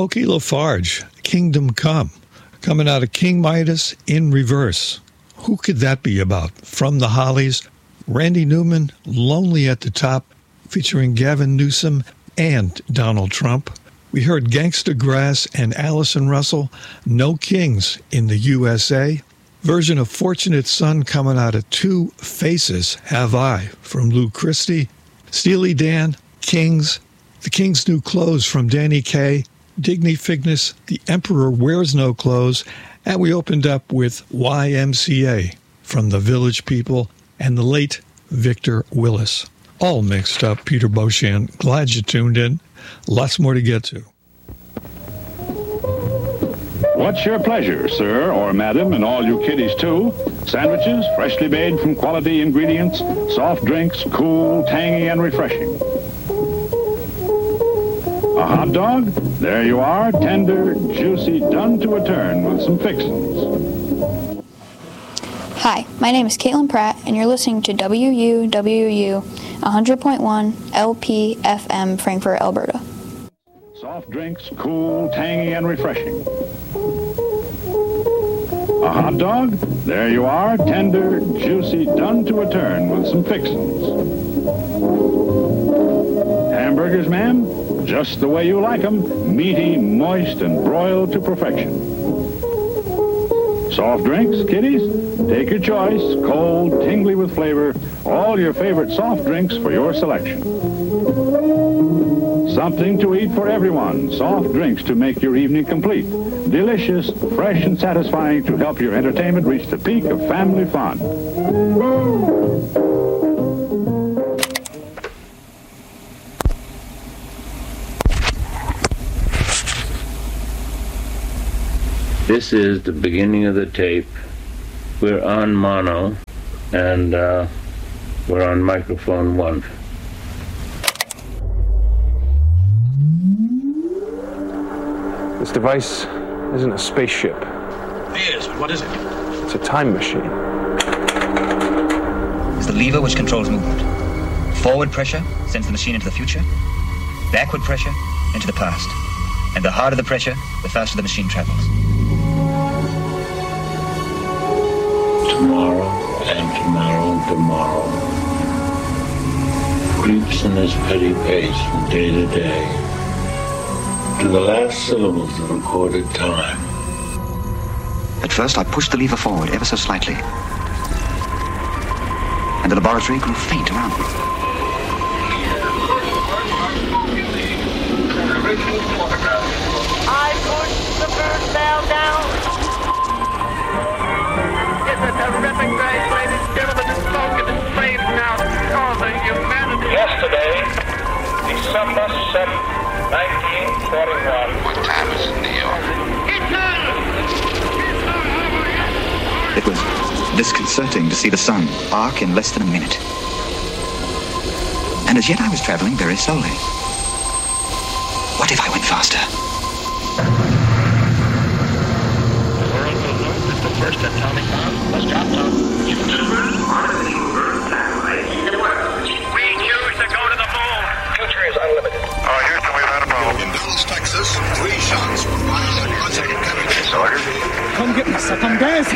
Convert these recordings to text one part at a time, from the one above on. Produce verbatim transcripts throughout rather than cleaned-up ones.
Pokey Lafarge, Kingdom Come, coming out of King Midas in reverse. Who could that be about? From the Hollies, Randy Newman, Lonely at the Top, featuring Gavin Newsom and Donald Trump. We heard Gangsta Grass and Allison Russell, No Kings in the U S A. Version of Fortunate Son coming out of Two Faces, Have I, from Lou Christie. Steely Dan, Kings. The King's New Clothes from Danny Kaye. Digny Figness, The Emperor Wears No Clothes. And we opened up with Y M C A from The Village People and the late Victor Willis. All mixed up, Peter Beauchamp. Glad you tuned in. Lots more to get to. What's your pleasure, sir or madam, and all you kiddies too? Sandwiches, freshly made from quality ingredients, soft drinks, cool, tangy, and refreshing. A hot dog? There you are, tender, juicy, done to a turn with some fixins. Hi, my name is Caitlin Pratt, and you're listening to W U W U one hundred point one L P F M, Frankfort, Alberta. Soft drinks, cool, tangy, and refreshing. A hot dog? There you are, tender, juicy, done to a turn with some fixins. Hamburgers, ma'am? Just the way you like 'em, meaty, moist, and broiled to perfection. Soft drinks, kiddies? Take your choice, cold, tingly with flavor, all your favorite soft drinks for your selection. Something to eat for everyone, soft drinks to make your evening complete. Delicious, fresh, and satisfying to help your entertainment reach the peak of family fun. This is the beginning of the tape. We're on mono, and uh, we're on microphone one. This device isn't a spaceship. It is, but what is it? It's a time machine. It's the lever which controls movement. Forward pressure sends the machine into the future. Backward pressure into the past. And the harder the pressure, the faster the machine travels. Tomorrow and tomorrow and tomorrow creeps in this petty pace from day to day to the last syllables of recorded time. At first I pushed the lever forward ever so slightly. And the laboratory grew faint around me. I pushed the bird bell down. It's a terrific day, ladies and gentlemen. The smoke in the space now. Oh, the humanity. Yesterday, December seventh, nineteen forty-one. What time is it in New York? It was disconcerting to see the sun arc in less than a minute. And as yet I was traveling very slowly. What if I went faster? The world will know that the first atomic bomb was dropped on We choose to go to the moon. future is unlimited. Oh, Houston, we've had a problem. In Dallas, Texas, three shots were fired at President Kennedy. Disorder. Come get me, suck. I'm dancing.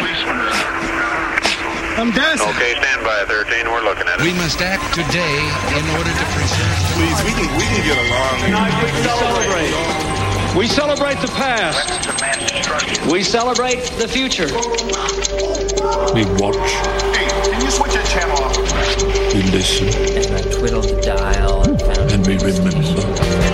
I'm dancing. Okay, stand by, thirteen. We're looking at it. We must act today in order to preserve. Please, we can, we can get along. Tonight we celebrate. We celebrate the past. We celebrate the future. We watch. Hey, can you switch that channel off? We listen. And I twiddled the dial and found and we remember.